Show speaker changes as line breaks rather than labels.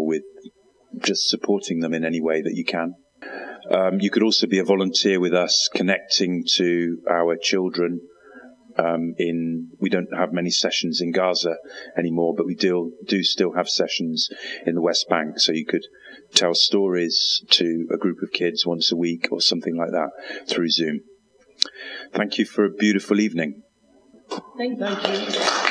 with just supporting them in any way that you can. You could also be a volunteer with us, connecting to our children. We don't have many sessions in Gaza anymore, but we do still have sessions in the West Bank. So you could tell stories to a group of kids once a week or something like that through Zoom. Thank you for a beautiful evening.
Thank you.